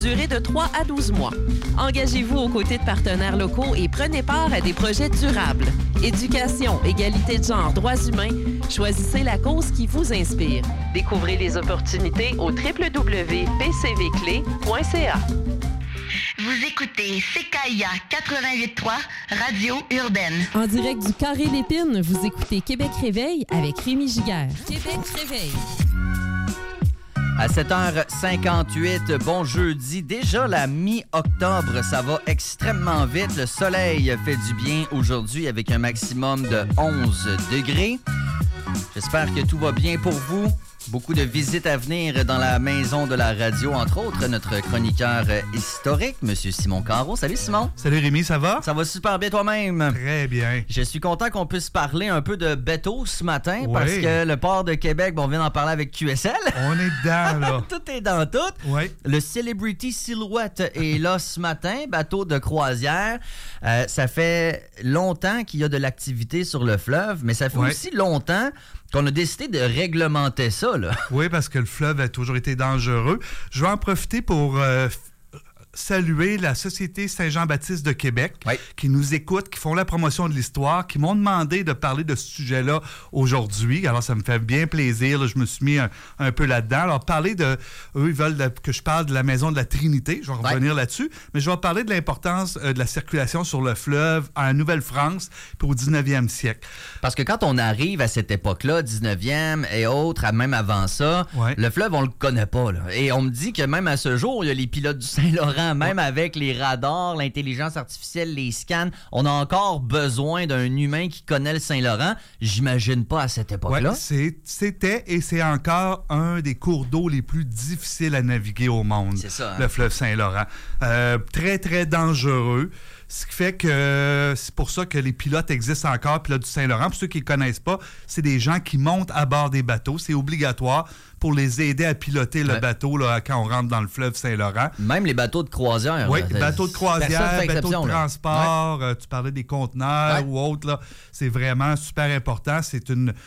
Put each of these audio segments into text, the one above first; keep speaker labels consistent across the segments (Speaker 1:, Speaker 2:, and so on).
Speaker 1: durée de 3 à 12 mois. Engagez-vous aux côtés de partenaires locaux et prenez part à des projets durables. Éducation, égalité de genre, droits humains, choisissez la cause qui vous inspire. Découvrez les opportunités au www.pcvclé.ca.
Speaker 2: Vous écoutez CKIA 88.3, Radio Urbaine.
Speaker 1: En direct du Carré d'Épines, vous écoutez Québec Réveil avec Rémi Giguère. Québec Réveil.
Speaker 3: À 7h58, bon jeudi. Déjà la mi-octobre, ça va extrêmement vite. Le soleil fait du bien aujourd'hui avec un maximum de 11 degrés. J'espère que tout va bien pour vous. Beaucoup de visites à venir dans la maison de la radio, entre autres notre chroniqueur historique, M. Simon Carreau. Salut Simon.
Speaker 4: Salut Rémi, ça va?
Speaker 3: Ça va super bien toi-même.
Speaker 4: Très bien.
Speaker 3: Je suis content qu'on puisse parler un peu de bateau ce matin parce que le port de Québec, on vient d'en parler avec QSL.
Speaker 4: On est dedans, là.
Speaker 3: Tout est dans tout.
Speaker 4: Oui.
Speaker 3: Le Celebrity Silhouette est là ce matin, bateau de croisière. Ça fait longtemps qu'il y a de l'activité sur le fleuve, mais ça fait aussi longtemps qu'on a décidé de réglementer ça, là.
Speaker 4: Oui, parce que le fleuve a toujours été dangereux. Je vais en profiter pour saluer la Société Saint-Jean-Baptiste de Québec qui nous écoute, qui font la promotion de l'histoire, qui m'ont demandé de parler de ce sujet-là aujourd'hui. Alors, ça me fait bien plaisir. Là, je me suis mis un peu là-dedans. Alors, parler de... Eux, ils veulent que je parle de la Maison de la Trinité. Je vais revenir là-dessus. Mais je vais parler de l'importance de la circulation sur le fleuve en Nouvelle-France puis au 19e siècle.
Speaker 3: Parce que quand on arrive à cette époque-là, 19e et autres, même avant ça, le fleuve, on le connaît pas, là. Et on me dit que même à ce jour, il y a les pilotes du Saint-Laurent, même avec les radars, l'intelligence artificielle, les scans, on a encore besoin d'un humain qui connaît le Saint-Laurent. J'imagine pas à cette époque-là.
Speaker 4: C'était et c'est encore un des cours d'eau les plus difficiles à naviguer au monde.
Speaker 3: C'est ça, hein?
Speaker 4: Le fleuve Saint-Laurent. Très, très dangereux. Ce qui fait que c'est pour ça que les pilotes existent encore, pilotes du Saint-Laurent. Pour ceux qui ne connaissent pas, c'est des gens qui montent à bord des bateaux. C'est obligatoire pour les aider à piloter le bateau là, quand on rentre dans le fleuve Saint-Laurent.
Speaker 3: Même les bateaux de croisière.
Speaker 4: Oui, bateaux de croisière, bateaux de transport, tu parlais des conteneurs ou autres. Là, c'est vraiment super important. C'est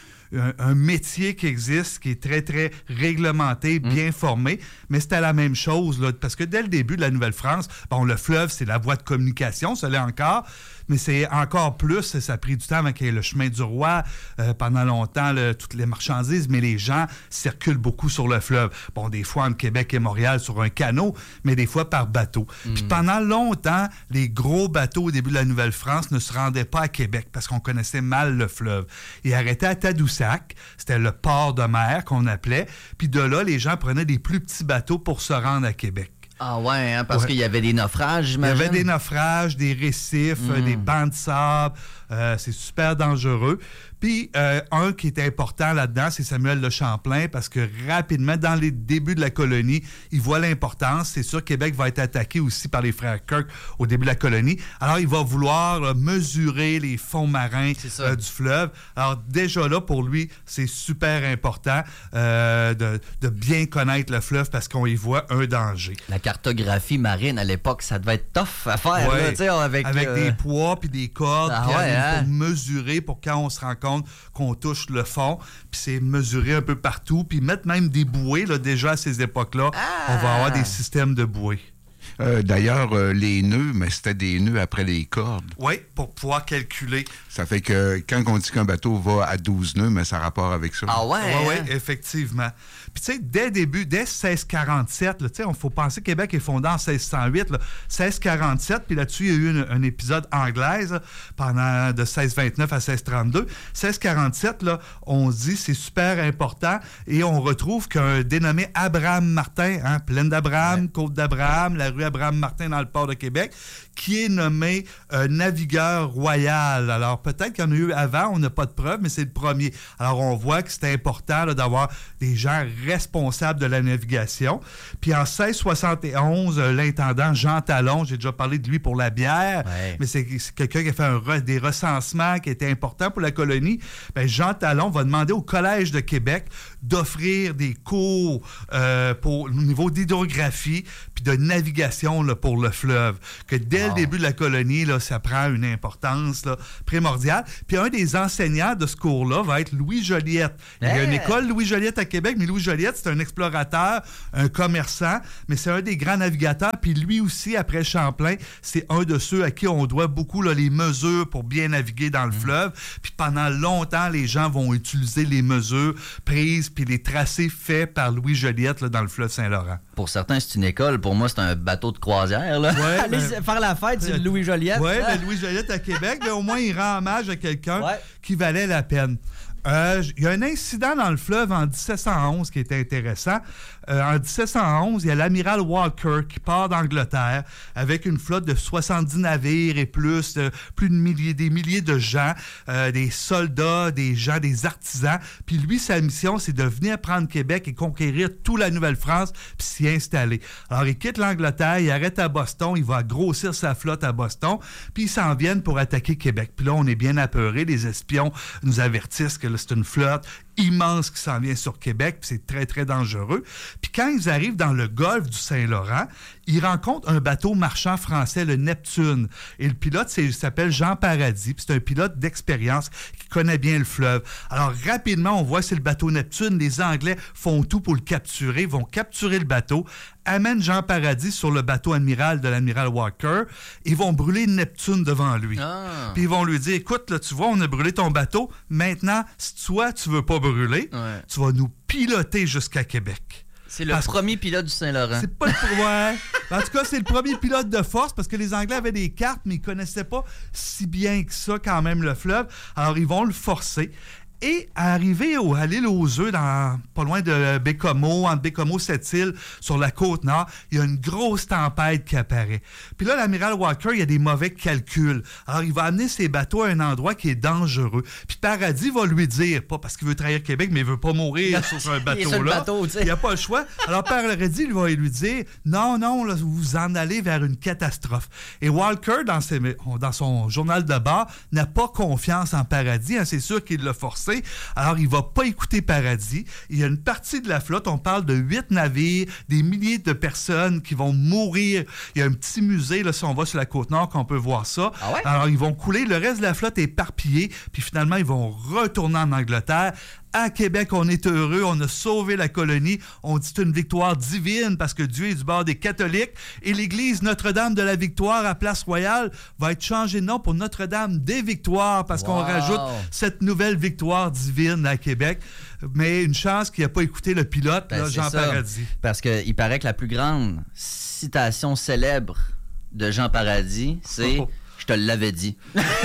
Speaker 4: un métier qui existe, qui est très, très réglementé, bien formé, mais c'était la même chose, là, parce que dès le début de la Nouvelle-France, le fleuve, c'est la voie de communication, ça l'est encore, mais c'est encore plus, ça a pris du temps avant qu'il y ait le chemin du roi, pendant longtemps, toutes les marchandises, mais les gens circulent beaucoup sur le fleuve. Bon, des fois entre Québec et Montréal sur un canot, mais des fois par bateau. Puis pendant longtemps, les gros bateaux au début de la Nouvelle-France ne se rendaient pas à Québec parce qu'on connaissait mal le fleuve. Ils arrêtaient à Tadoussac, c'était le port de mer qu'on appelait, puis de là, les gens prenaient des plus petits bateaux pour se rendre à Québec.
Speaker 3: Ah ouais, hein, parce qu'il y avait des naufrages, j'imagine.
Speaker 4: Il y avait des naufrages, des récifs, des bancs de sable. C'est super dangereux. Puis, un qui est important là-dedans, c'est Samuel de Champlain, parce que rapidement, dans les débuts de la colonie, il voit l'importance. C'est sûr, Québec va être attaqué aussi par les frères Kirk au début de la colonie. Alors, il va vouloir mesurer les fonds marins du fleuve. Alors, déjà là, pour lui, c'est super important de bien connaître le fleuve parce qu'on y voit un danger.
Speaker 3: La cartographie marine, à l'époque, ça devait être tough à faire. Là, avec
Speaker 4: des poids puis des cordes pour mesurer, pour quand on se rend compte qu'on touche le fond, puis c'est mesurer un peu partout, puis mettre même des bouées, là, déjà à ces époques-là, on va avoir des systèmes de bouées.
Speaker 5: D'ailleurs, les nœuds, mais c'était des nœuds après les cordes.
Speaker 4: Oui, pour pouvoir calculer.
Speaker 5: Ça fait que quand on dit qu'un bateau va à 12 nœuds, mais ça a rapport avec ça.
Speaker 3: Ah ouais?
Speaker 4: Oui, effectivement. Puis tu sais, dès 1647, il faut penser que Québec est fondé en 1608, 1647, puis là-dessus, il y a eu un épisode anglaise pendant de 1629 à 1632. 1647, là, on se dit c'est super important et on retrouve qu'un dénommé Abraham Martin, plaine d'Abraham, côte d'Abraham, la rue Abraham-Martin dans le port de Québec, qui est nommé navigueur royal. Alors, peut-être qu'il y en a eu avant, on n'a pas de preuves, mais c'est le premier. Alors, on voit que c'est important là, d'avoir des gens responsables de la navigation. Puis en 1671, l'intendant Jean Talon, j'ai déjà parlé de lui pour la bière, mais c'est quelqu'un qui a fait des recensements qui étaient importants pour la colonie. Bien, Jean Talon va demander au Collège de Québec d'offrir des cours au niveau d'hydrographie, puis de navigation là, pour le fleuve. Que dès le début de la colonie, là, ça prend une importance là, primordiale. Puis un des enseignants de ce cours-là va être Louis Joliette. Il y a une école Louis Joliette à Québec, mais Louis Joliette, c'est un explorateur, un commerçant, mais c'est un des grands navigateurs. Puis lui aussi, après Champlain, c'est un de ceux à qui on doit beaucoup là, les mesures pour bien naviguer dans le fleuve. Puis pendant longtemps, les gens vont utiliser les mesures prises puis les tracés faits par Louis Joliette là, dans le fleuve Saint-Laurent.
Speaker 3: Pour certains, c'est une école. Pour moi, c'est un bateau de croisière. Là.
Speaker 6: Ouais, allez faire la fête, c'est Louis Joliette.
Speaker 4: Oui, Louis Joliette à Québec, mais au moins, il rend hommage à quelqu'un qui valait la peine. Il y a un incident dans le fleuve en 1711 qui était intéressant. En 1711, il y a l'amiral Walker qui part d'Angleterre avec une flotte de 70 navires et plus de des milliers de gens, des soldats, des gens, des artisans. Puis lui, sa mission, c'est de venir prendre Québec et conquérir toute la Nouvelle-France puis s'y installer. Alors, il quitte l'Angleterre, il arrête à Boston, il va grossir sa flotte à Boston, puis ils s'en viennent pour attaquer Québec. Puis là, on est bien apeurés. Les espions nous avertissent que là, c'est une flotte immense qui s'en vient sur Québec, puis c'est très, très dangereux. Puis quand ils arrivent dans le golfe du Saint-Laurent, ils rencontrent un bateau marchand français, le Neptune. Et le pilote s'appelle Jean Paradis, puis c'est un pilote d'expérience qui connaît bien le fleuve. Alors, rapidement, on voit que c'est le bateau Neptune. Les Anglais font tout pour le capturer, vont capturer le bateau, amènent Jean Paradis sur le bateau amiral de l'amiral Walker et vont brûler Neptune devant lui. Puis ils vont lui dire, écoute, là, tu vois, on a brûlé ton bateau. Maintenant, si toi, tu veux pas brûler, tu vas nous piloter jusqu'à Québec.
Speaker 3: C'est le premier pilote du Saint-Laurent.
Speaker 4: C'est pas le En tout cas, c'est le premier pilote de force parce que les Anglais avaient des cartes, mais ils connaissaient pas si bien que ça quand même le fleuve. Alors, ils vont le forcer. Et arrivé à l'île aux œufs, pas loin de Bécomo, entre Bécomo et Sept-Îles, sur la côte nord, il y a une grosse tempête qui apparaît. Puis là, l'amiral Walker, il y a des mauvais calculs. Alors, il va amener ses bateaux à un endroit qui est dangereux. Puis Paradis va lui dire, pas parce qu'il veut trahir Québec, mais il veut pas mourir sur un bateau-là. Il n'y a pas le choix. Alors, Paradis va lui dire, non, là, vous vous en allez vers une catastrophe. Et Walker, dans son journal de bord, n'a pas confiance en Paradis. Hein, c'est sûr qu'il l'a forcé. Alors, il ne va pas écouter Paradis. Il y a une partie de la flotte, on parle de 8 navires, des milliers de personnes qui vont mourir. Il y a un petit musée, là, si on va sur la Côte-Nord, qu'on peut voir ça. Ah ouais? Alors, ils vont couler. Le reste de la flotte est éparpillé. Puis finalement, ils vont retourner en Angleterre. À Québec, on est heureux, on a sauvé la colonie. On dit que c'est une victoire divine parce que Dieu est du bord des catholiques. Et l'église Notre-Dame de la Victoire à Place Royale va être changée de nom pour Notre-Dame des Victoires parce qu'on rajoute cette nouvelle victoire divine à Québec. Mais une chance qu'il n'a pas écouté le pilote, là, Jean Paradis.
Speaker 3: Parce qu'il paraît que la plus grande citation célèbre de Jean Paradis, c'est « Je te l'avais dit ».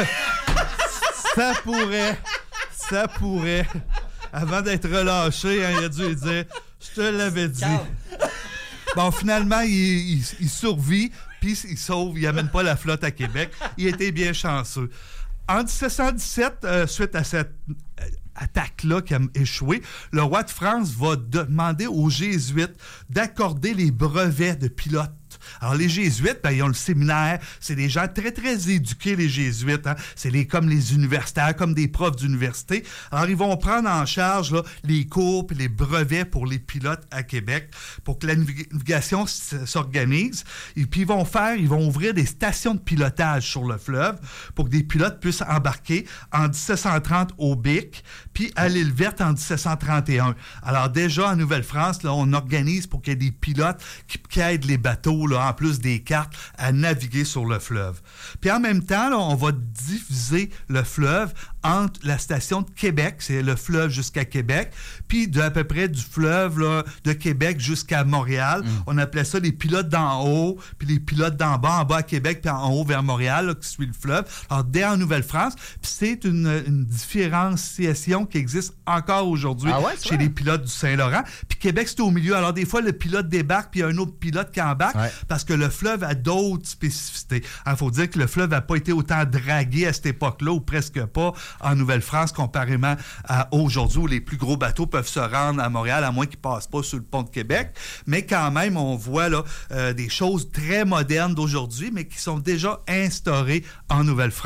Speaker 4: Ça pourrait... Avant d'être relâché, hein, il a dû lui dire « Je te l'avais dit ». Bon, finalement, il survit, puis il sauve, il n'amène pas la flotte à Québec. Il était bien chanceux. En 1717, suite à cette attaque-là qui a échoué, le roi de France va demander aux Jésuites d'accorder les brevets de pilotes. Alors, les Jésuites, ils ont le séminaire. C'est des gens très, très éduqués, les Jésuites. Hein? C'est comme les universitaires, comme des profs d'université. Alors, ils vont prendre en charge là, les cours et les brevets pour les pilotes à Québec pour que la navigation s'organise. Et puis, ils vont ouvrir des stations de pilotage sur le fleuve pour que des pilotes puissent embarquer en 1730 au Bic, puis à l'Île Verte en 1731. Alors, déjà, en Nouvelle-France, là, on organise pour qu'il y ait des pilotes qui aident les bateaux, là, en plus des cartes, à naviguer sur le fleuve. Puis en même temps, là, on va diviser le fleuve entre la station de Québec, c'est le fleuve jusqu'à Québec, puis à peu près du fleuve là, de Québec jusqu'à Montréal. On appelait ça les pilotes d'en haut, puis les pilotes d'en bas à Québec, puis en haut vers Montréal, là, qui suit le fleuve. Alors, dès en Nouvelle-France, puis c'est une différenciation qui existe encore aujourd'hui chez les pilotes du Saint-Laurent. Puis Québec, c'est au milieu. Alors, des fois, le pilote débarque, puis il y a un autre pilote qui embarque, parce que le fleuve a d'autres spécificités. Il faut dire que le fleuve n'a pas été autant dragué à cette époque-là, ou presque pas, en Nouvelle-France, comparément à aujourd'hui, où les plus gros bateaux peuvent se rendre à Montréal, à moins qu'ils ne passent pas sur le pont de Québec. Mais quand même, on voit là, des choses très modernes d'aujourd'hui, mais qui sont déjà instaurées en Nouvelle-France.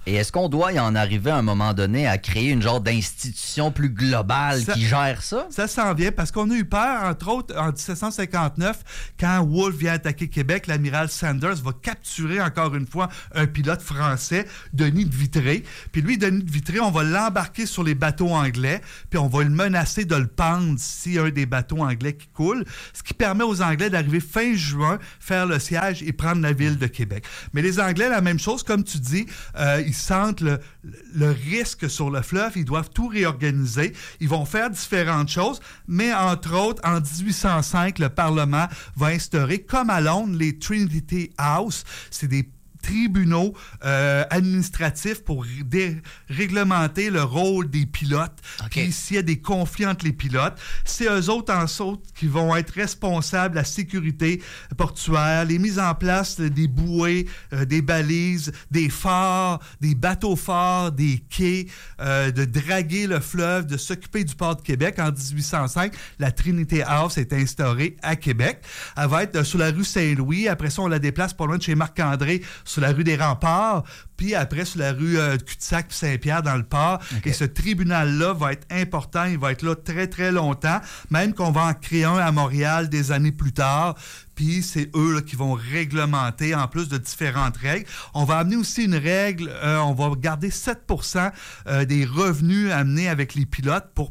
Speaker 3: Et est-ce qu'on doit y en arriver à un moment donné à créer une genre d'institution plus globale qui gère ça?
Speaker 4: Ça s'en vient parce qu'on a eu peur, entre autres, en 1759, quand Wolfe vient attaquer Québec, l'amiral Sanders va capturer encore une fois un pilote français, Denis de Vitré. Puis lui, Denis de Vitré, on va l'embarquer sur les bateaux anglais, puis on va le menacer de le pendre s'il y a un des bateaux anglais qui coule, ce qui permet aux Anglais d'arriver fin juin, faire le siège et prendre la ville de Québec. Mais les Anglais, la même chose, comme tu dis, ils sentent le risque sur le fleuve, ils doivent tout réorganiser, ils vont faire différentes choses, mais entre autres, en 1805, le Parlement va instaurer, comme à Londres, les Trinity House, c'est des tribunaux administratifs pour réglementer le rôle des pilotes. Puis s'il y a des conflits entre les pilotes, c'est eux autres qui vont être responsables de la sécurité portuaire, les mises en place des bouées, des balises, des phares, des bateaux forts, des quais, de draguer le fleuve, de s'occuper du port de Québec. En 1805, la Trinity House est instaurée à Québec. Elle va être sur la rue Saint-Louis. Après ça, on la déplace pas loin de chez Marc-André, sur la rue des Remparts, puis après sur la rue Cul-de-Sac Saint-Pierre dans le port. Et ce tribunal-là va être important, il va être là très, très longtemps, même qu'on va en créer un à Montréal des années plus tard. Puis c'est eux là, qui vont réglementer, en plus de différentes règles. On va amener aussi une règle, on va garder 7% des revenus amenés avec les pilotes pour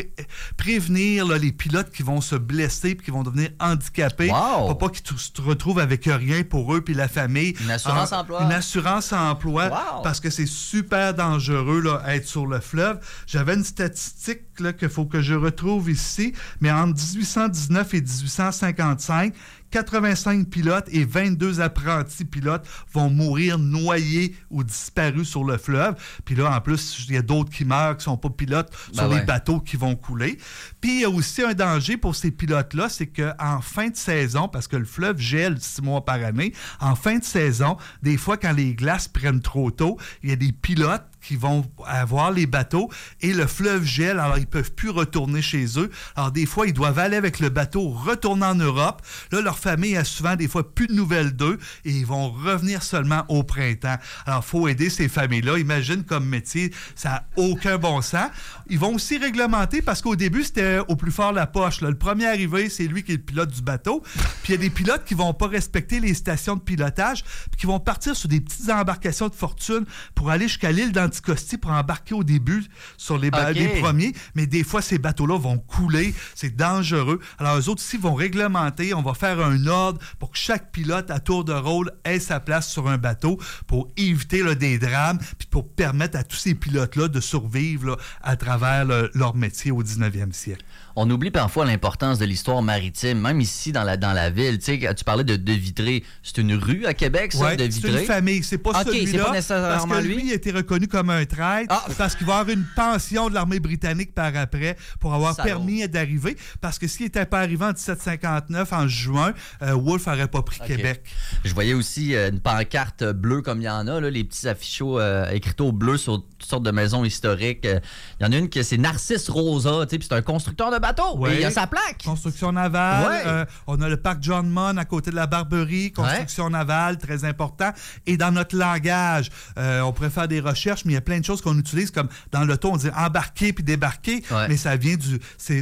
Speaker 4: prévenir là, les pilotes qui vont se blesser et qui vont devenir handicapés. Pour pas qu'ils se retrouvent avec rien pour eux puis la famille.
Speaker 3: Une assurance emploi.
Speaker 4: Une assurance emploi parce que c'est super dangereux là, être sur le fleuve. J'avais une statistique qu'il faut que je retrouve ici, mais entre 1819 et 1855, 85 pilotes et 22 apprentis pilotes vont mourir noyés ou disparus sur le fleuve. Puis là, en plus, il y a d'autres qui meurent, qui ne sont pas pilotes, sur les bateaux qui vont couler. Puis il y a aussi un danger pour ces pilotes-là, c'est qu'en fin de saison, parce que le fleuve gèle 6 mois par année, en fin de saison, des fois, quand les glaces prennent trop tôt, il y a des pilotes qui vont avoir les bateaux et le fleuve gèle, alors ils ne peuvent plus retourner chez eux. Alors des fois, ils doivent aller avec le bateau, retourner en Europe. Là, leur famille a souvent des fois plus de nouvelles d'eux et ils vont revenir seulement au printemps. Alors, il faut aider ces familles-là. Imagine comme métier, ça n'a aucun bon sens. Ils vont aussi réglementer parce qu'au début, c'était au plus fort la poche. Là. Le premier arrivé, c'est lui qui est le pilote du bateau. Puis il y a des pilotes qui ne vont pas respecter les stations de pilotage puis qui vont partir sur des petites embarcations de fortune pour aller jusqu'à l'île d'Anticosti pour embarquer au début sur les premiers. Mais des fois, ces bateaux-là vont couler. C'est dangereux. Alors, eux autres ici vont réglementer. On va faire un ordre pour que chaque pilote, à tour de rôle, ait sa place sur un bateau pour éviter là, des drames puis pour permettre à tous ces pilotes-là de survivre là, à travers leur métier au 19e siècle.
Speaker 3: On oublie parfois l'importance de l'histoire maritime, même ici dans la ville. Tu sais, tu parlais de Vitré. C'est une rue à Québec, ça, de Vitré?
Speaker 4: C'est une famille. C'est pas celui-là.
Speaker 3: C'est pas nécessairement
Speaker 4: parce que lui, il a été reconnu comme un traître parce qu'il va avoir une pension de l'armée britannique par après pour avoir permis d'arriver. Parce que s'il n'était pas arrivé en 1759, en juin, Wolfe n'aurait pas pris Québec.
Speaker 3: Je voyais aussi une pancarte bleue comme il y en a, là, les petits affichos écriteaux bleus sur toutes sortes de maisons historiques. Il y en a une qui c'est Narcisse Rosa, puis c'est un constructeur de bateau. Et il y a sa plaque.
Speaker 4: Construction navale. On a le parc John Munn à côté de la Barberie. Construction navale, très important. Et dans notre langage, on pourrait faire des recherches, mais il y a plein de choses qu'on utilise, comme dans l'auto, on dit embarquer puis débarquer, mais ça vient du...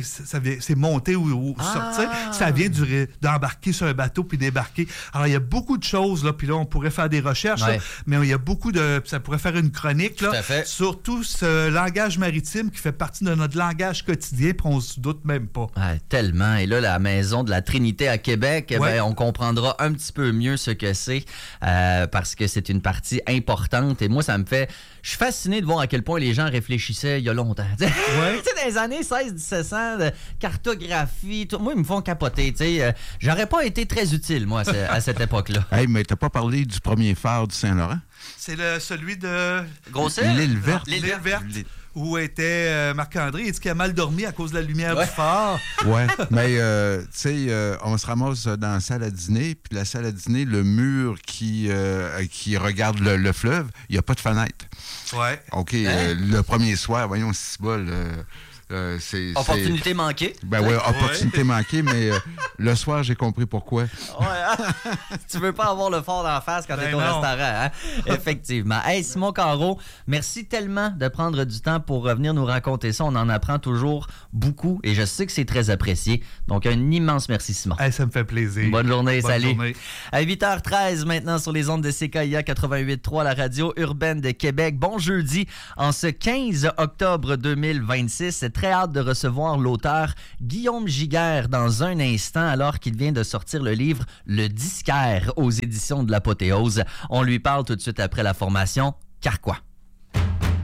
Speaker 4: C'est monter ou sortir. Ça vient d'embarquer sur un bateau puis débarquer. Alors, il y a beaucoup de choses, là, puis là, on pourrait faire des recherches, là, mais il y a beaucoup de... Ça pourrait faire une chronique, là, sur tout ce langage maritime qui fait partie de notre langage quotidien, puis on se doute même pas.
Speaker 3: Tellement. Et là, la maison de la Trinité à Québec, on comprendra un petit peu mieux ce que c'est parce que c'est une partie importante. Et moi, ça me fait... Je suis fasciné de voir à quel point les gens réfléchissaient il y a longtemps. Tu sais, dans les années 16-1700, de cartographie, moi, ils me font capoter. J'aurais pas été très utile, moi, à cette époque-là.
Speaker 5: Hey, mais t'as pas parlé du premier phare du Saint-Laurent?
Speaker 4: C'est celui de...
Speaker 3: Grosse-Île?
Speaker 5: L'île Verte.
Speaker 4: L'île Verte. Où était Marc-André. Il dit qu'il a mal dormi à cause de la lumière du phare.
Speaker 5: Oui, mais tu sais, on se ramasse dans la salle à dîner, puis la salle à dîner, le mur qui regarde le fleuve, il n'y a pas de fenêtre.
Speaker 4: Oui.
Speaker 5: OK, le premier soir, voyons, c'est bol.
Speaker 3: Opportunité manquée.
Speaker 5: Ben oui, opportunité manquée, mais le soir, j'ai compris pourquoi.
Speaker 3: Ouais, hein? Tu veux pas avoir le fort d'en face quand t'es au restaurant, hein? Effectivement. Hey, Simon Carreau, merci tellement de prendre du temps pour revenir nous raconter ça. On en apprend toujours beaucoup et je sais que c'est très apprécié. Donc, un immense merci, Simon.
Speaker 4: Hey, ça me fait plaisir.
Speaker 3: Bonne journée, salut.
Speaker 4: Journée.
Speaker 3: À 8h13, maintenant, sur les ondes de CKIA 88.3, la radio urbaine de Québec. Bon jeudi, en ce 15 octobre 2026. Très hâte de recevoir l'auteur Guillaume Giguère dans un instant, alors qu'il vient de sortir le livre Le Disquaire aux éditions de l'Apothéose. On lui parle tout de suite après la formation Carquois.